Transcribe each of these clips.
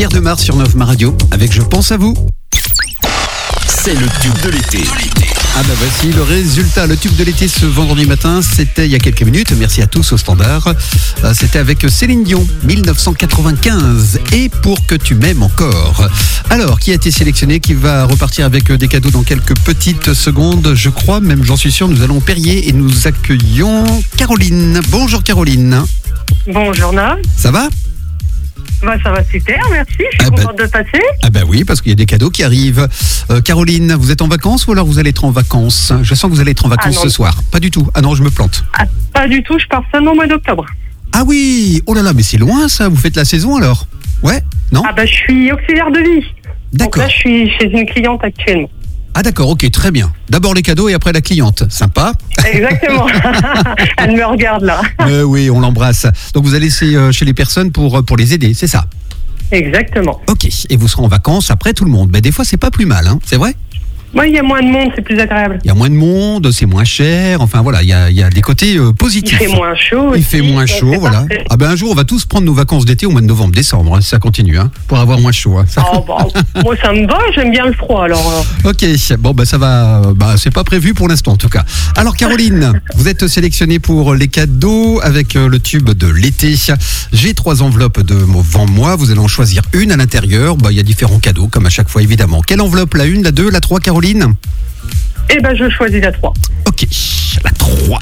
Pierre Demar sur Neuf Radio avec Je pense à vous. C'est le tube de l'été. Ah bah voici le résultat, le tube de l'été ce vendredi matin, c'était il y a quelques minutes, merci à tous au standard, c'était avec Céline Dion, 1995, et Pour que tu m'aimes encore. Alors, qui a été sélectionné, qui va repartir avec des cadeaux dans quelques petites secondes, je crois, même j'en suis sûr, nous allons Périer et nous accueillons Caroline. Bonjour Caroline. Bonjour Nav. Ça va ? Bah, ça va super, merci, je suis contente de passer. Ah bah oui, parce qu'il y a des cadeaux qui arrivent. Caroline, vous êtes en vacances ou alors vous allez être en vacances ? Je sens que vous allez être en vacances ce soir. Pas du tout. Ah non, je me plante. Ah, pas du tout, je pars seulement au mois d'octobre. Ah oui, oh là là, mais c'est loin ça, vous faites la saison alors ? Ouais ? Non ? Ah bah je suis auxiliaire de vie. D'accord. Donc là je suis chez une cliente actuellement. Ah d'accord, ok, très bien. D'abord les cadeaux et après la cliente. Sympa. Exactement. Elle me regarde là. Oui, on l'embrasse. Donc vous allez chez les personnes pour les aider, c'est ça ? Exactement. Ok, et vous serez en vacances après tout le monde. Ben, des fois c'est pas plus mal, hein, c'est vrai ? Moi, il y a moins de monde, c'est plus agréable. Il y a moins de monde, c'est moins cher, enfin voilà, il y a des côtés positifs. Il fait moins chaud. Il fait moins chaud, voilà. Parfait. Ah ben un jour, on va tous prendre nos vacances d'été au mois de novembre, décembre, hein, si ça continue, hein, pour avoir moins chaud. Hein. Oh, bah, moi, ça me va, j'aime bien le froid, alors. Ok, bon, ben ça va, c'est pas prévu pour l'instant en tout cas. Alors Caroline, vous êtes sélectionnée pour les cadeaux avec le tube de l'été. J'ai 3 enveloppes devant moi, vous allez en choisir une à l'intérieur. Il y a différents cadeaux, comme à chaque fois évidemment. Quelle enveloppe ? La 1, la 2, la 3, Caroline ? Eh ben, je choisis la 3. Ok, la 3.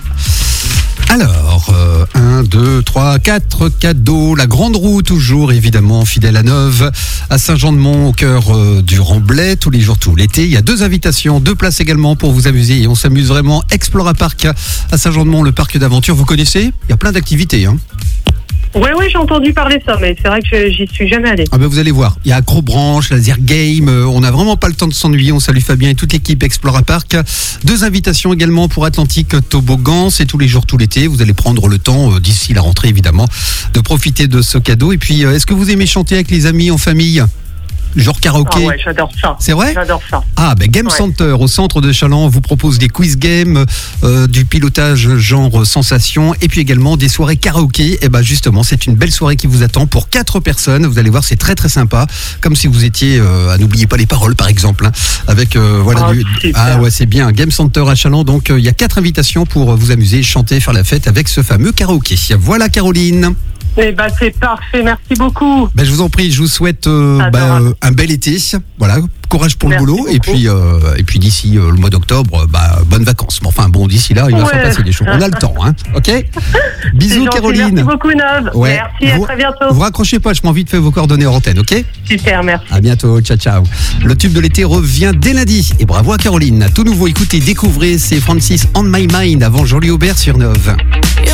Alors, 1, 2, 3, 4 cadeaux. La grande roue, toujours, évidemment, fidèle à Neuve. À Saint-Jean-de-Mont, au cœur du Remblai, tous les jours, tout l'été. Il y a 2 invitations, 2 places également pour vous amuser. Et on s'amuse vraiment. Explora Park à Saint-Jean-de-Mont, le parc d'aventure. Vous connaissez ? Il y a plein d'activités, hein. Oui, j'ai entendu parler de ça, mais c'est vrai que j'y suis jamais allée. Ah ben vous allez voir, il y a Acrobranche, Laser Game, on n'a vraiment pas le temps de s'ennuyer, on salue Fabien et toute l'équipe Explora Park. 2 invitations également pour Atlantique Toboggan, c'est tous les jours, tout l'été, vous allez prendre le temps, d'ici la rentrée évidemment, de profiter de ce cadeau. Et puis, est-ce que vous aimez chanter avec les amis, en famille ? Genre karaoké. Ah ouais, j'adore ça. C'est vrai ? J'adore ça. Ah, Game Center au centre de Challans vous propose des quiz games, du pilotage genre sensation et puis également des soirées karaoké. Et justement, c'est une belle soirée qui vous attend pour 4 personnes. Vous allez voir, c'est très très sympa. Comme si vous étiez à N'oubliez pas les paroles par exemple. Hein, avec ouais, c'est bien. Game Center à Challans. Donc il y a 4 invitations pour vous amuser, chanter, faire la fête avec ce fameux karaoké. Voilà Caroline. Eh ben, c'est parfait, merci beaucoup. Je vous en prie, je vous souhaite un bel été. Voilà, courage pour le boulot. Beaucoup. Et puis d'ici le mois d'octobre, bonnes vacances. Mais enfin bon, d'ici là, il va s'en passer des choses. On a le temps, hein. Ok. Bisous Caroline. Merci beaucoup Neuve. Ouais. Merci, à très bientôt. Vous raccrochez pas, je m'en envie de faire vos coordonnées en antenne, ok ? Super, merci. À bientôt, ciao ciao. Le tube de l'été revient dès lundi. Et bravo à Caroline. Tout nouveau, écoutez, découvrez, c'est Francis On My Mind avant Jolie Aubert sur Neuve.